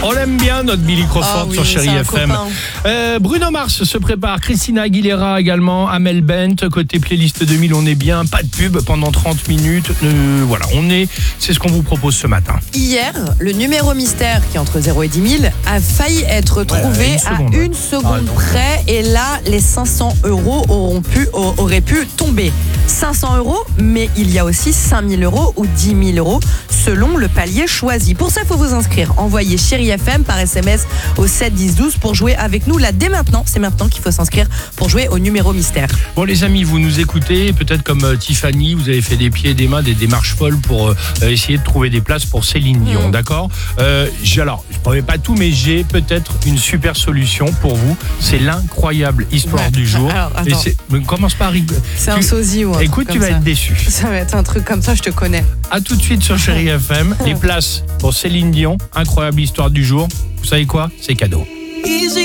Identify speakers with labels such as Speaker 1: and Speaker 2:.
Speaker 1: On l'aime bien notre Billy Crawford sur Chérie FM. Bruno Mars se prépare, Christina Aguilera également, Amel Bent, côté playlist 2000 on est bien, pas de pub pendant 30 minutes, voilà, c'est ce qu'on vous propose ce matin.
Speaker 2: Hier, le numéro mystère qui est entre 0 et 10 000 a failli être trouvé à une seconde près et là les 500 € auraient pu tomber. 500 €, mais il y a aussi 5 000 € ou 10 000 € selon le palier choisi. Pour ça, il faut vous inscrire. Envoyez Chérie FM par SMS au 7 10 12 pour jouer avec nous là dès maintenant. C'est maintenant qu'il faut s'inscrire pour jouer au numéro mystère.
Speaker 1: Bon les amis, vous nous écoutez, peut-être comme Tiffany, vous avez fait des pieds et des mains, des démarches folles pour essayer de trouver des places pour Céline Dion, d'accord alors, je ne promets pas tout, mais j'ai peut-être une super solution pour vous. C'est l'incroyable histoire du jour.
Speaker 2: Alors,
Speaker 1: commence pas à rigoler.
Speaker 2: C'est un sosie ou un
Speaker 1: Écoute, tu vas être déçu.
Speaker 2: Ça va être un truc comme ça, je te connais.
Speaker 1: À tout de suite sur Chérie FM. Les places pour Céline Dion, incroyable histoire du jour. Vous savez quoi ? C'est cadeau.
Speaker 3: Easy.